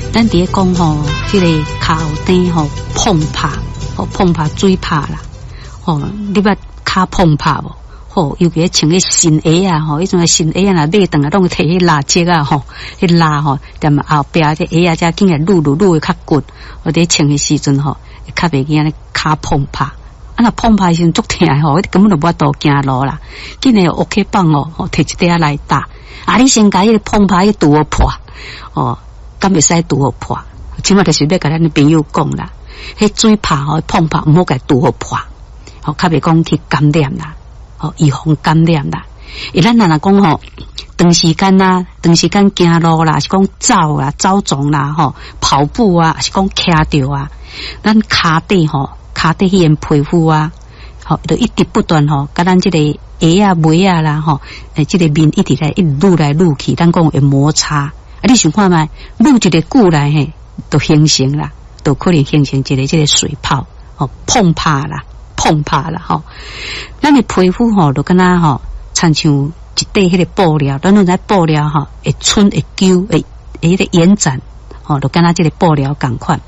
咱伫咧讲吼，这个骹后底吼碰拍，吼碰拍水拍啦，吼你捌骹碰拍无？吼，尤其穿个新鞋啊，吼，迄种新鞋啊，若买顿啊，拢摕迄蜡质啊，吼，迄蜡吼，踮后壁这鞋啊，才紧来撸会较骨。我伫穿的时阵吼，较袂惊咧骹碰拍。啊，若碰拍时阵足疼吼，根本就无法度行路啦。紧来OK棒哦，摕一块来打。啊，你先甲迄个碰拍去拄好破，哦，敢袂使拄好破。即码就是要甲咱的朋友讲啦，迄水拍吼碰拍毋好甲拄好破，吼，较袂讲去感染啦。哦，预防感染啦。咱若讲吼，长时间行路啦，是讲走啦、走动啦，吼，跑步啊，是讲徛着啊，咱骹底吼，骹底迄个皮肤啊，吼，就一直不断吼，甲咱这个鞋啊、袜啊啦，吼，这个面一直撸来撸去，咱讲会摩擦。啊，你想看觅，撸一个久来嘿，就形成啦，就可能形成一个这个水泡，哦，碰拍啦。吼，咱的皮肤吼，就敢若吼，亲像一块迄个布料，咱拢知布料吼，会伸会揪，会迄个延展，吼，就敢若这个布料共款。